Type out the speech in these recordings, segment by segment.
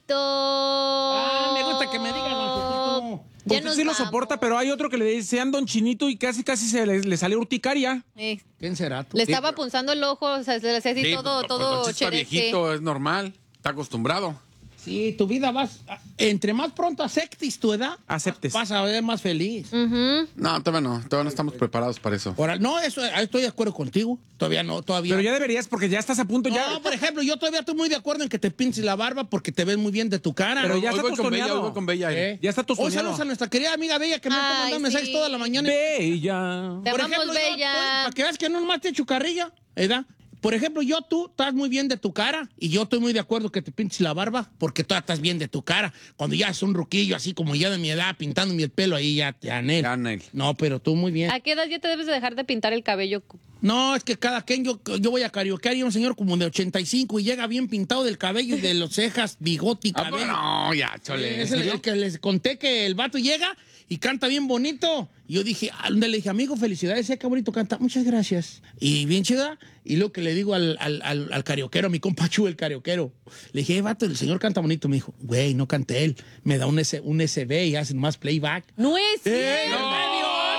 Me gusta que me digan, Don Chetito. Ya Usted sí lo soporta, pero hay otro que le decían Don Chinito y casi se le salió urticaria. ¿Quién será tú? Le estaba punzando el ojo, o sea, se le hacía así Sí, todo Don Cheto está chévere. viejito, es normal. Está acostumbrado. Sí, tu vida entre más pronto aceptes tu edad, Aceptes. vas a ver más feliz. No, todavía no estamos preparados para eso. Ahora, no, eso estoy de acuerdo contigo. Todavía no. Pero ya deberías, porque ya estás a punto. No, por ejemplo, yo todavía estoy muy de acuerdo en que te pinches la barba porque te ves muy bien de tu cara. Pero ya Hoy está voy con Bella, tostoneado. hoy voy con Bella. Ya está Hoy tostoneado. saludos a nuestra querida amiga Bella que me está mandando mensajes toda la mañana. Bella. Te amamos, Bella. Para que veas que no nomás te echo carrilla, ¿verdad? Por ejemplo, tú estás muy bien de tu cara y yo estoy muy de acuerdo que te pinches la barba porque tú estás bien de tu cara. Cuando ya es un ruquillo así como ya de mi edad pintándome el pelo ahí ya te anhelo. Ya, Nel. No, pero tú muy bien. ¿A qué edad ya te debes de dejar de pintar el cabello? No, es que cada quien, yo voy a karaokear y un señor como de 85 y llega bien pintado del cabello y de las cejas, bigote y Ah, cabello. no, ya, chole. Es el que les conté que el vato llega y canta bien bonito. Y yo dije, le dije, amigo, felicidades, qué bonito canta. Muchas gracias. Y bien chida. Y luego que le digo al karaokeero, a mi compa Chu, el karaokeero, le dije, vato, el señor canta bonito. Me dijo, güey, no cante él. Me da un SB y hace más playback. No es cierto. ¿Verdad,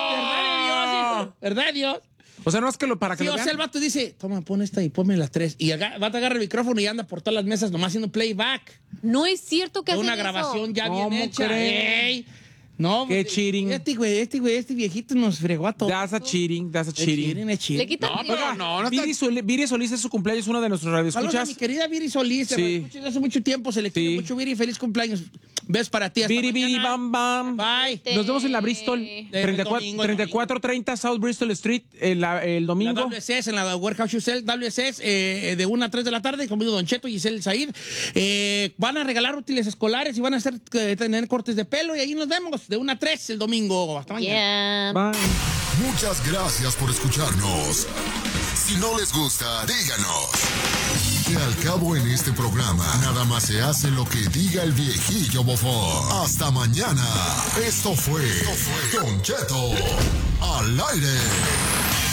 Dios? ¿Verdad, Dios? O sea, no es que para que Sí, lo o sea, vean. el vato dice, toma, pon esta y ponme las tres. Y el vato agarra el micrófono y anda por todas las mesas nomás haciendo playback. No es cierto que De hacen una eso. grabación ya bien ¿Cómo hecha. crees? Ey. No, Qué pues, cheating. Este viejito nos fregó a todos. That's a cheating, that's a Es cheating. cheating. Le quitan No, dinero. pero no está... Viri Solís es su cumpleaños, uno de nuestros Saludos a radioescuchas. mi querida Viri Solís. Sí. Sí. Hace mucho tiempo se le quiere Sí. mucho, Viri. Feliz cumpleaños. Ves para ti. Hasta Viri, mañana. bam, bam. Bye. Nos vemos en la Bristol, domingo, 3430 South Bristol Street, el domingo. La WCS, en la Warehouse Hotel, WCS, de 1 a 3 de la tarde, conmigo Don Cheto y Giselle Said. Van a regalar útiles escolares y van a tener cortes de pelo y ahí nos vemos de 1 a 3 el domingo. Hasta mañana. Yeah. Bye. Muchas gracias por escucharnos. Si no les gusta, díganos. Que al cabo en este programa, nada más se hace lo que diga el viejillo bofón. Hasta mañana. Esto fue Don Cheto al aire.